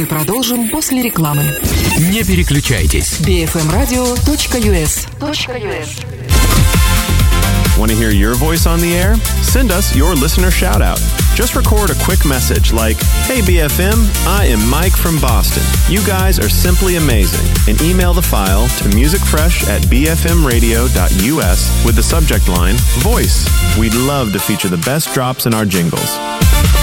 продолжим после рекламы. Не переключайтесь. bfmradio.us. Want to hear your voice on the air? Send us your listener shout-out. Just record a quick message like, "Hey BFM, I am Mike from Boston. You guys are simply amazing." And email the file to musicfresh@bfmradio.us with the subject line, Voice. We'd love to feature the best drops in our jingles.